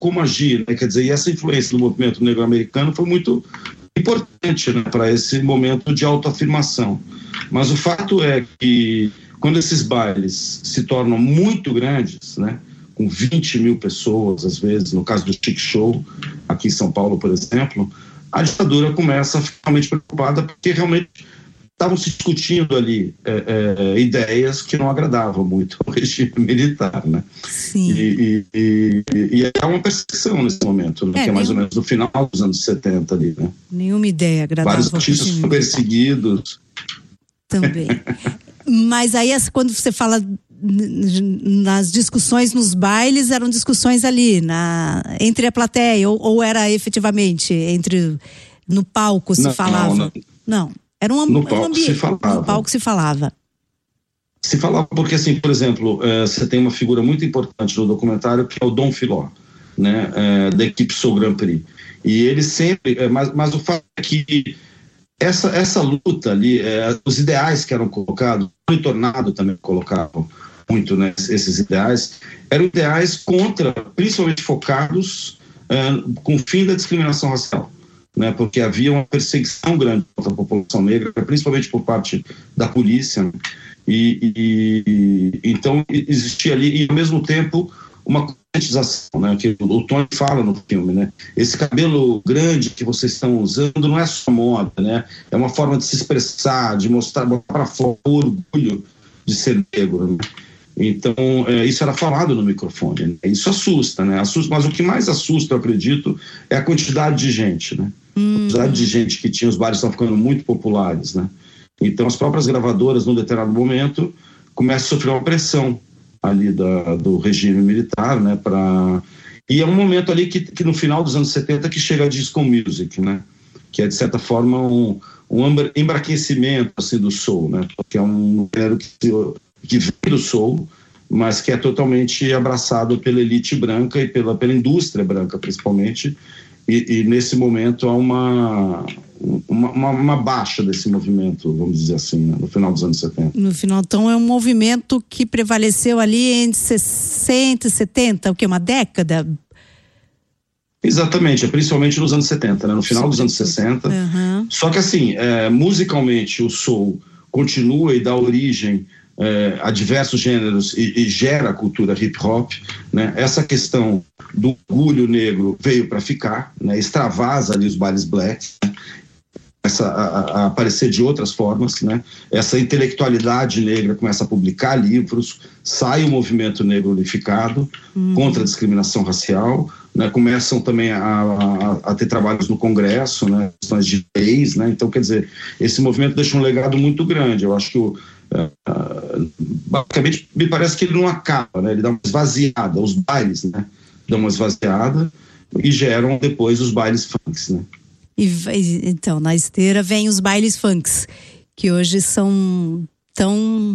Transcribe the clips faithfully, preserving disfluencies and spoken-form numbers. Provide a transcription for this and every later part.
como agir, né? Quer dizer, e essa influência do movimento negro americano foi muito importante, né, para esse momento de autoafirmação. Mas o fato é que quando esses bailes se tornam muito grandes, né, com vinte mil pessoas, às vezes, no caso do Chic Show, aqui em São Paulo, por exemplo, a ditadura começa a ficar realmente preocupada, porque realmente estavam se discutindo ali é, é, ideias que não agradavam muito ao regime militar, né? Sim. E, e, e, e há uma perseguição nesse momento, né? É, que é mais nenhum... ou menos no final dos anos setenta ali, né? Nenhuma ideia agradava. Vários artistas foram perseguidos. Também. Mas aí, quando você fala nas discussões nos bailes, eram discussões ali, na, entre a plateia, ou, ou era efetivamente entre no palco se não, falava? Não, não. não. Era um, no um palco ambiente. se falava. No palco se falava. Se falava porque, assim, por exemplo, é, você tem uma figura muito importante no documentário que é o Dom Filó, né, é, da equipe Soul Grand Prix. E ele sempre, é, mas, mas o fato é que essa, essa luta ali, é, os ideais que eram colocados, o Tornado também colocavam muito, né, esses ideais, eram ideais contra, principalmente focados é, com o fim da discriminação racial. Né, porque havia uma perseguição grande contra a população negra, principalmente por parte da polícia, né, e, e então existia ali, e ao mesmo tempo uma conscientização, né, que o Tony fala no filme, né, esse cabelo grande que vocês estão usando não é só moda, né, é uma forma de se expressar, de mostrar para fora o orgulho de ser negro, né? Então, é, isso era falado no microfone, né? Isso assusta, né? Assusta, mas o que mais assusta, eu acredito, é a quantidade de gente, né? Hum. A quantidade de gente que tinha, os bares estão ficando muito populares, né? Então, as próprias gravadoras, num determinado momento, começam a sofrer uma pressão ali da, do regime militar, né? Pra... E é um momento ali que, que, no final dos anos setenta, que chega a disco music, né? Que é, de certa forma, um, um embraquecimento, assim, do soul, né? Porque é um gênero que se... que vem do soul, mas que é totalmente abraçado pela elite branca e pela, pela indústria branca, principalmente, e, e nesse momento há uma, uma, uma, uma baixa desse movimento, vamos dizer assim, né, no final dos anos setenta. No final, então, é um movimento que prevaleceu ali entre sessenta e setenta, o que, uma década? Exatamente, é principalmente nos anos setenta, né, no final dos anos sessenta. Uhum. Só que, assim, é, musicalmente o soul continua e dá origem É, a diversos gêneros e, e gera a cultura hip hop, né? Essa questão do orgulho negro veio para ficar, né? Extravasa ali os bailes black, né? Começa a, a aparecer de outras formas, né? Essa intelectualidade negra começa a publicar livros, sai o movimento negro unificado uhum. contra a discriminação racial, né? Começam também a, a, a ter trabalhos no Congresso, né? Questões de leis, né? Então, quer dizer, esse movimento deixa um legado muito grande. Eu acho que o Uh, basicamente me parece que ele não acaba, né? Ele dá uma esvaziada, os bailes, né? Dão uma esvaziada e geram depois os bailes funks, né? E, então, na esteira vem os bailes funks, que hoje são tão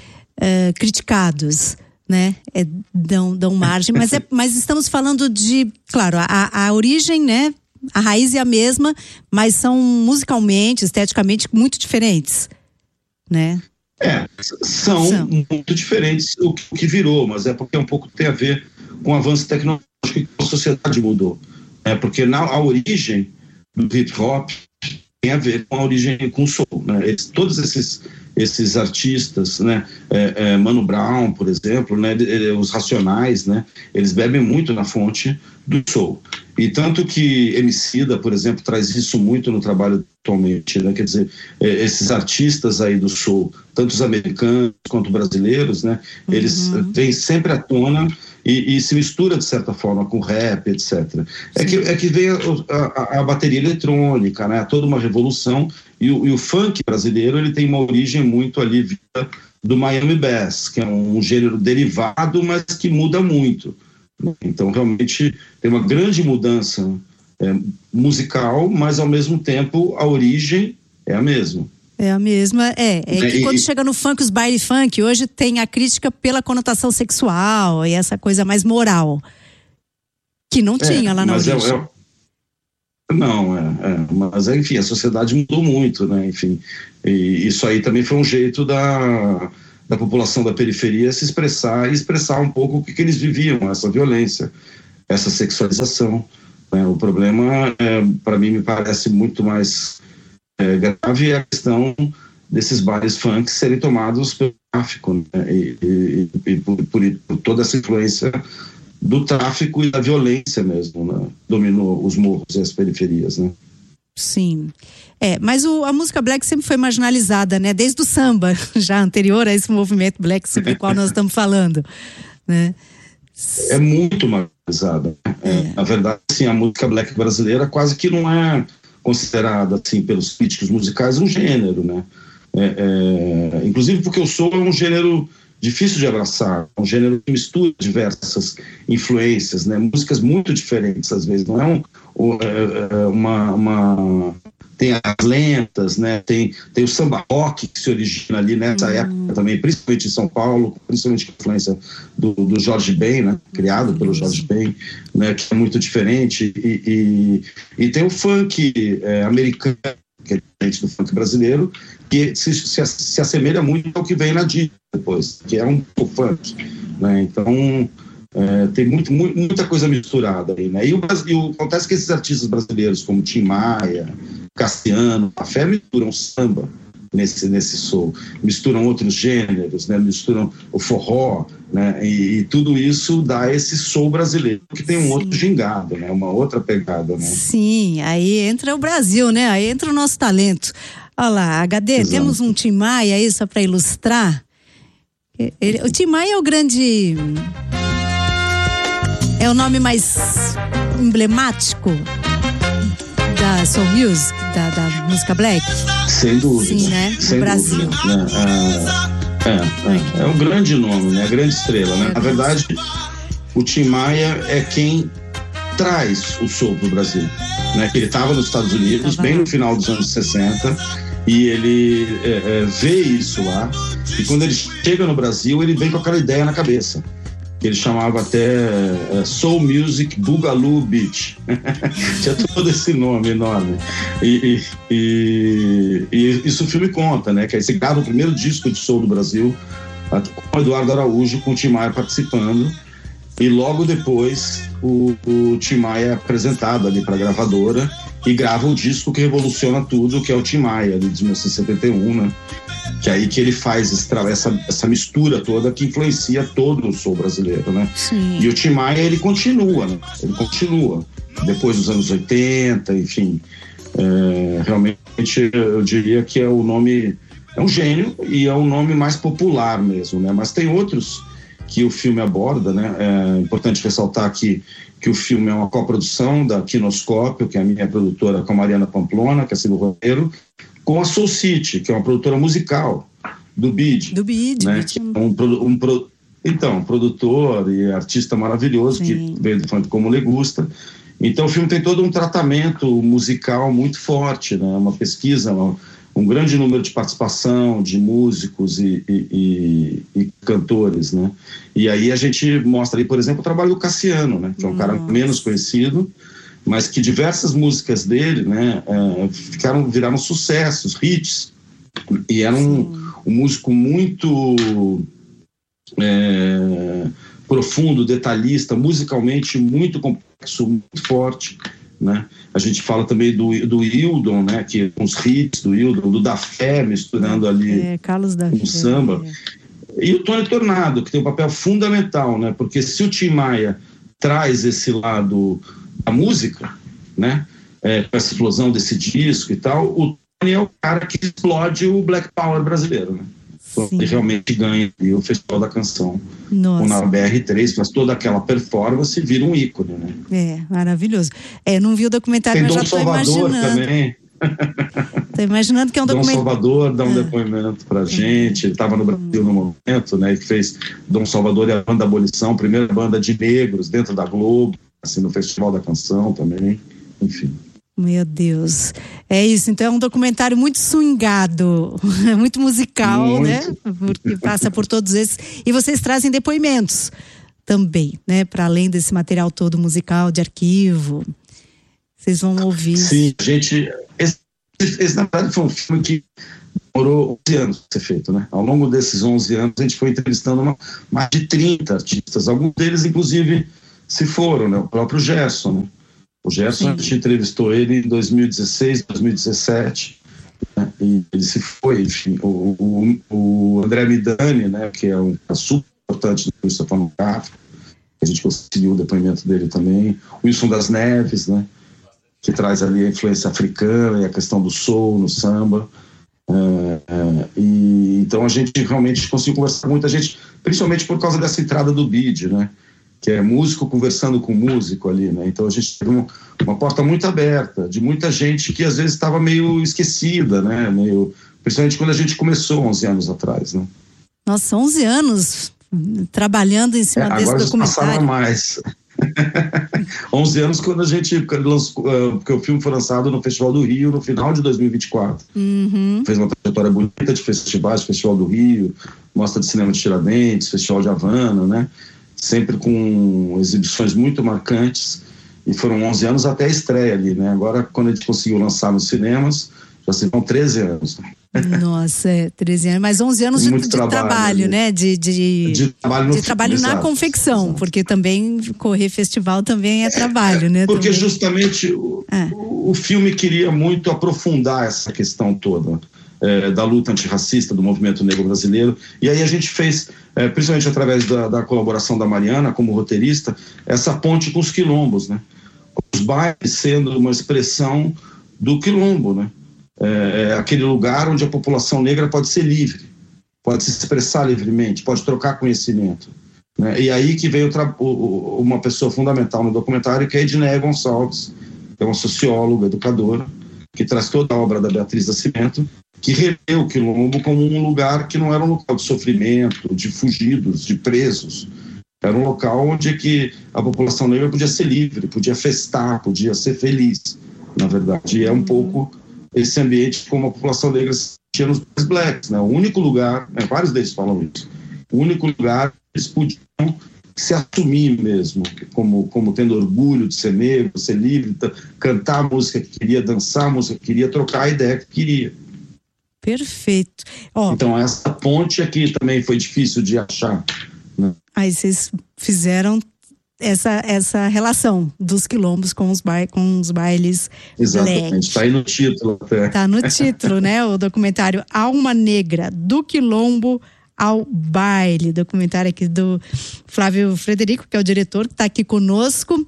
uh, criticados, né? É, dão, dão margem, mas, é, mas estamos falando de, claro, a, a origem, né? A raiz é a mesma, mas são musicalmente, esteticamente muito diferentes, né? É, são, são muito diferentes o que, o que virou, mas é porque um pouco tem a ver com o avanço tecnológico que a sociedade mudou. É porque na a origem do hip hop tem a ver com a origem com o soul, né? Eles, todos esses esses artistas, né, é, é, Mano Brown, por exemplo, né, os Racionais, né, eles bebem muito na fonte do soul. E tanto que Emicida, por exemplo, traz isso muito no trabalho atualmente, né, quer dizer, é, esses artistas aí do soul, tanto os americanos quanto brasileiros, né, uhum. eles vêm sempre à tona e, e se mistura de certa forma com rap, etcétera. É que, é que vem a, a, a bateria eletrônica, né, toda uma revolução. E o, e o funk brasileiro, ele tem uma origem muito ali vinda do Miami Bass, que é um gênero derivado, mas que muda muito. Então, realmente, tem uma grande mudança é, musical, mas, ao mesmo tempo, a origem é a mesma. É a mesma, é. É que e, quando chega no funk, os baile funk, hoje tem a crítica pela conotação sexual e essa coisa mais moral, que não tinha é, lá na origem. É, é, Não, é, é, mas enfim, a sociedade mudou muito, né, enfim, e isso aí também foi um jeito da, da população da periferia se expressar e expressar um pouco o que, que eles viviam, essa violência. essa sexualização, né? O problema, é, para mim, me parece muito mais é, grave é a questão desses bares funk serem tomados pelo tráfico, né? e, e, e por, por, por toda essa influência do tráfico e da violência mesmo, né? Dominou os morros e as periferias, né? Sim. É, mas o, a música black sempre foi marginalizada, né? Desde o samba, já anterior a esse movimento black sobre o qual nós estamos falando, né? É muito marginalizada. É. É, na verdade, assim, a música black brasileira quase que não é considerada, assim, pelos críticos musicais um gênero, né? É, é, inclusive porque o soul é um gênero difícil de abraçar, um gênero que mistura diversas influências, né? Músicas muito diferentes às vezes, não é um, uma, uma tem as lentas, né? Tem, tem o samba rock que se origina ali nessa uhum. época também, principalmente em São Paulo, principalmente com a influência do, do Jorge Ben, né? Criado pelo Jorge Ben, né? Que é muito diferente, e, e, e tem o funk é, americano, que é diferente do funk brasileiro, que se, se, se assemelha muito ao que vem na dica depois, que é um pouco funk, né? Então é, tem muito, muito, muita coisa misturada aí, né? E o Brasil, acontece que esses artistas brasileiros como Tim Maia, Cassiano, a Fé misturam samba nesse, nesse soul, misturam outros gêneros, né? Misturam o forró, né? E, e tudo isso dá esse soul brasileiro, que tem um Sim. outro gingado, né? Uma outra pegada, né? Sim, aí entra o Brasil, né? Aí entra o nosso talento. Olha lá, H D, Exato. Temos um Tim Maia aí só para ilustrar. Ele, o Tim Maia é o grande... É o nome mais emblemático da soul music, da, da música black? Sem dúvida. Sim, né? Sem no Brasil. Dúvida, né? É, é, é, é um grande nome, né? A grande estrela, né? Na verdade, o Tim Maia é quem traz o soul pro Brasil, né? Que ele estava nos Estados Unidos, bem no final dos anos sessenta, e ele é, é, vê isso lá, e quando ele chega no Brasil, ele vem com aquela ideia na cabeça. Ele chamava até é, Soul Music Boogaloo Beach. Tinha todo esse nome enorme. E, e, e, e isso o filme conta, né? Que aí você grava o primeiro disco de soul do Brasil, com o Eduardo Araújo, com o Tim Maia participando, e logo depois o, o Tim Maia é apresentado ali para a gravadora e grava o disco que revoluciona tudo, que é o Tim Maia, ali de mil novecentos e setenta e um, né? Que é aí que ele faz essa, essa mistura toda que influencia todo o soul brasileiro, né? Sim. E o Tim Maia, ele continua, né? Ele continua. Depois dos anos oitenta, enfim. É, realmente, eu diria que é o nome... É um gênio e é o nome mais popular mesmo, né? Mas tem outros que o filme aborda, né? É importante ressaltar aqui que o filme é uma coprodução da Quinoscópio, que é a minha produtora, com a Mariana Pamplona, que é assim, o roteiro, com a Soul City, que é uma produtora musical do B I D. Do B I D. Né? Que é um, um, um, então, um produtor e artista maravilhoso, Sim. que veio do funk como le gusta. Então o filme tem todo um tratamento musical muito forte, né? Uma pesquisa, uma, um grande número de participação de músicos e, e, e, e cantores, né? E aí a gente mostra aí, por exemplo, o trabalho do Cassiano, né? Que é um Nossa. cara menos conhecido, mas que diversas músicas dele, né, é, ficaram, viraram sucessos, hits, e era um, um músico muito é, profundo, detalhista, musicalmente muito complexo, muito forte, né? A gente fala também do, do Hildon, né, que com os hits do Hildon, do Da Fé, misturando ali é, Carlos da com Fé, samba, é. E o Tony Tornado, que tem um papel fundamental, né, porque se o Tim Maia traz esse lado a música, né, é, com essa explosão desse disco e tal, o Tony é o cara que explode o Black Power brasileiro, né? Ele realmente ganha o Festival da Canção. Nossa. Na B R três, faz toda aquela performance e vira um ícone, né? É, maravilhoso. É, não vi o documentário, tem mas Dom já tô Salvador imaginando. também. Tô imaginando que é um documentário. Dom Salvador dá um ah. depoimento pra gente, ele estava no Brasil no momento, né, que fez Dom Salvador e a Banda Abolição, primeira banda de negros dentro da Globo, assim, no Festival da Canção também, enfim. Meu Deus, é isso, então é um documentário muito swingado, muito musical, muito. Né, porque passa por todos esses, e vocês trazem depoimentos também, né, para além desse material todo musical, de arquivo, vocês vão ouvir. Sim, a gente, esse, esse na verdade foi um filme que demorou onze anos para ser feito, né, ao longo desses onze anos a gente foi entrevistando uma, mais de trinta artistas, alguns deles inclusive se foram, né? O próprio Gerson, né? O Gerson, a gente entrevistou ele em dois mil e dezesseis, dois mil e dezessete, né? E ele se foi, enfim. O, o, o André Midani, né? Que é um é super importante do indústria fonográfica, a gente conseguiu o depoimento dele também. O Wilson das Neves, né? Que traz ali a influência africana e a questão do soul no samba. É, é, e, então a gente realmente conseguiu conversar com muita gente, principalmente por causa dessa entrada do B I D, né? Que é músico conversando com músico ali, né? Então a gente teve uma, uma porta muito aberta, de muita gente que às vezes estava meio esquecida, né? Meio, principalmente quando a gente começou onze anos atrás, né? Nossa, onze anos trabalhando em cima é, desse agora documentário. Agora mais. onze anos quando a gente lançou, porque o filme foi lançado no Festival do Rio no final de dois mil e vinte e quatro. Uhum. Fez uma trajetória bonita de festivais, Festival do Rio, Mostra de Cinema de Tiradentes, Festival de Havana, né? Sempre com exibições muito marcantes, e foram onze anos até a estreia ali, né? Agora, quando a gente conseguiu lançar nos cinemas, já se vão treze anos. Nossa, é, treze anos, mas onze anos de, de trabalho, trabalho, né? De, de, de trabalho, no de trabalho filme, na exato, confecção, exato. Porque também correr festival também é trabalho, né? Porque também. justamente o, é. o filme queria muito aprofundar essa questão toda. É, da luta antirracista, do movimento negro brasileiro, e aí a gente fez, é, principalmente através da, da colaboração da Mariana como roteirista, essa ponte com os quilombos, né? Os bailes sendo uma expressão do quilombo, né? É, é aquele lugar onde a população negra pode ser livre, pode se expressar livremente, pode trocar conhecimento, né? E aí que veio o, o, uma pessoa fundamental no documentário, que é a Edneia Gonçalves, que é uma socióloga, educadora, que traz toda a obra da Beatriz Nascimento, que revê o quilombo como um lugar que não era um local de sofrimento, de fugidos, de presos. Era um local onde que a população negra podia ser livre, podia festar, podia ser feliz, na verdade. E é um pouco esse ambiente como a população negra tinha nos blacks, né? O único lugar, né? Vários deles falam isso, o único lugar que eles podiam se assumir mesmo, como, como tendo orgulho de ser negro, ser livre, cantar a música que queria, dançar a música que queria, trocar a ideia que queria. Perfeito. Oh, então essa ponte aqui também foi difícil de achar, né? Aí vocês fizeram essa, essa relação dos quilombos com os, ba com os bailes. Exatamente, está aí no título até. Está no título, né? O documentário Alma Negra, do quilombo ao baile, documentário aqui do Flávio Frederico, que é o diretor, que está aqui conosco.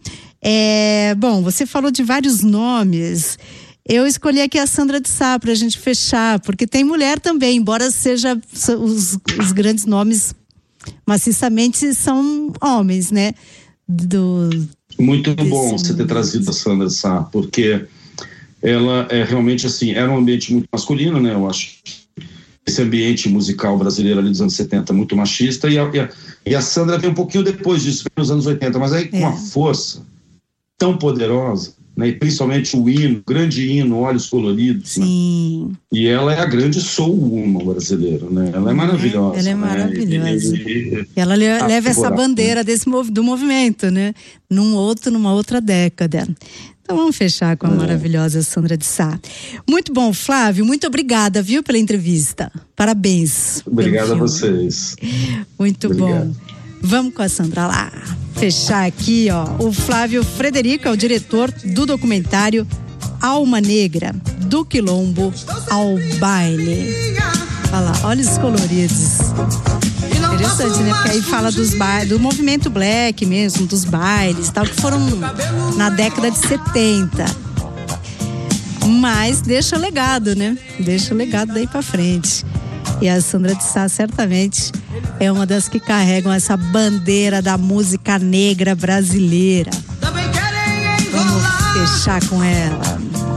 É, bom, você falou de vários nomes. Eu escolhi aqui a Sandra de Sá para a gente fechar, porque tem mulher também, embora seja os, os grandes nomes maciçamente são homens, né? Do, Muito bom você ter trazido a Sandra de Sá, porque ela é realmente assim, era um ambiente muito masculino, né? Eu acho esse ambiente musical brasileiro ali dos anos setenta muito machista, e a, e a, e a Sandra veio um pouquinho depois disso, nos anos oitenta, mas aí com é. uma força tão poderosa, né? E principalmente o hino, o grande hino, Olhos Coloridos. Sim. Né? E ela é a grande soul woman brasileira, né? Ela é maravilhosa. Ela é maravilhosa. Né? E, e, e ela leva essa bandeira né? desse, do movimento, né? Num outro, numa outra década. Então vamos fechar com a é. maravilhosa Sandra de Sá. Muito bom, Flávio, muito obrigada, viu, pela entrevista. Parabéns. Obrigado a vocês. Muito Obrigado. bom. Vamos com a Sandra lá. Fechar aqui, ó. O Flávio Frederico é o diretor do documentário Alma Negra, do quilombo ao baile. Olha lá, olhos coloridos. Interessante, né? Porque aí fala dos ba... do movimento black mesmo, dos bailes, tal, que foram na década de setenta. Mas deixa legado, né? Deixa o legado daí pra frente. E a Sandra de Sá certamente é uma das que carregam essa bandeira da música negra brasileira. Vamos fechar com ela.